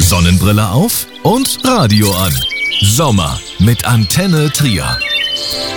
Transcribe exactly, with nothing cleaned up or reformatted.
Sonnenbrille auf und Radio an. Sommer mit Antenne Trier.